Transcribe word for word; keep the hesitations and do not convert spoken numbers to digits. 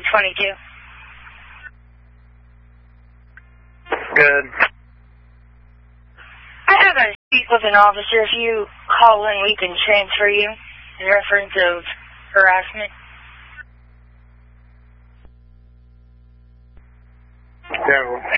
twenty-two. Good. I have a speak with an officer. If you call in, we can transfer you in reference of harassment. No.